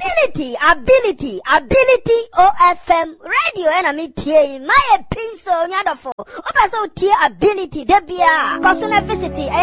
ability OFM radio and me tie my pencil nyadofo oba so tie ability debia cause na visit